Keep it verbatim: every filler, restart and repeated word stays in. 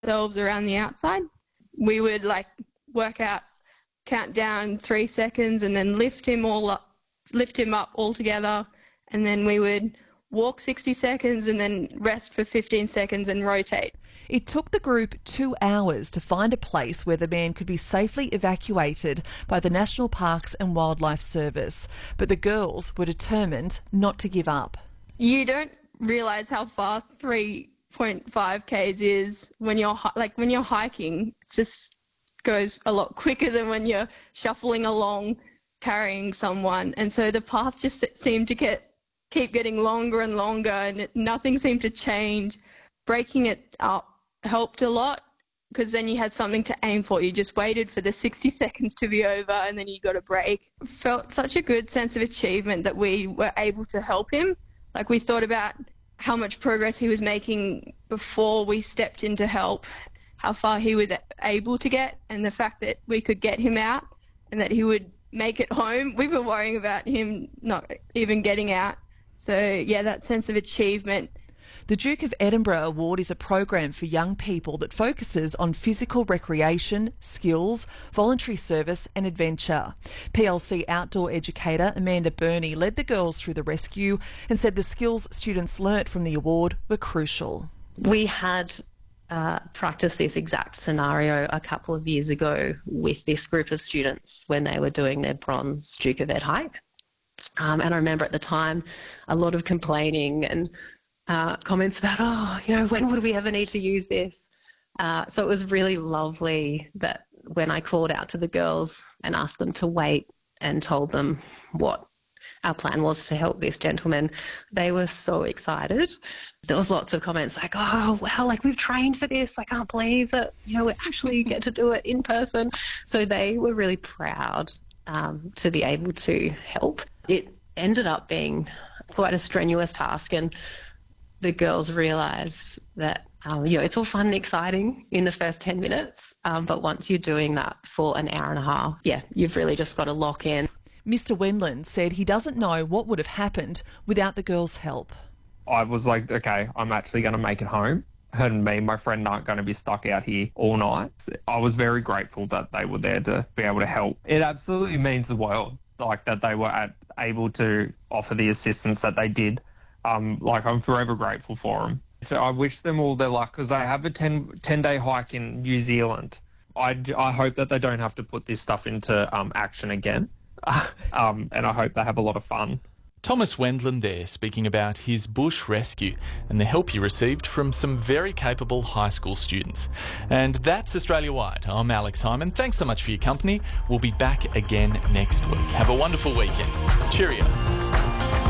ourselves around the outside. We would like work out, count down three seconds and then lift him all up, lift him up all together. And then we would walk sixty seconds and then rest for fifteen seconds and rotate. It took the group two hours to find a place where the man could be safely evacuated by the National Parks and Wildlife Service. But the girls were determined not to give up. You don't realise how fast three point five kays is when you're like when you're hiking. It just goes a lot quicker than when you're shuffling along carrying someone. And so the path just seemed to get keep getting longer and longer, and it, nothing seemed to change. Breaking it up helped a lot because then you had something to aim for. You just waited for the sixty seconds to be over and then you got a break. Felt such a good sense of achievement that we were able to help him. Like, we thought about how much progress he was making before we stepped in to help, how far he was able to get, and the fact that we could get him out and that he would make it home. We were worrying about him not even getting out. So, yeah, that sense of achievement. The Duke of Edinburgh Award is a program for young people that focuses on physical recreation, skills, voluntary service and adventure. P L C outdoor educator Amanda Burney led the girls through the rescue and said the skills students learnt from the award were crucial. We had uh, practiced this exact scenario a couple of years ago with this group of students when they were doing their bronze Duke of Ed hike. Um, and I remember at the time a lot of complaining and uh, comments about, oh, you know, when would we ever need to use this? Uh, so it was really lovely that when I called out to the girls and asked them to wait and told them what our plan was to help this gentleman, they were so excited. There was lots of comments like, oh, wow, like we've trained for this. I can't believe that, you know, we actually get to do it in person. So they were really proud um, to be able to help. It ended up being quite a strenuous task, and the girls realised that um, you know, it's all fun and exciting in the first ten minutes, um, but once you're doing that for an hour and a half, yeah, you've really just got to lock in. Mister Wendland said he doesn't know what would have happened without the girls' help. I was like, okay, I'm actually going to make it home, and me and my friend aren't going to be stuck out here all night. I was very grateful that they were there to be able to help. It absolutely means the world, like that they were at, able to offer the assistance that they did. Um, like, I'm forever grateful for them. So I wish them all their luck because they have a ten, ten-day hike in New Zealand. I, I hope that they don't have to put this stuff into um, action again, um, and I hope they have a lot of fun. Thomas Wendland there speaking about his bush rescue and the help he received from some very capable high school students. And that's Australia Wide. I'm Alex Hyman. Thanks so much for your company. We'll be back again next week. Have a wonderful weekend. Cheerio.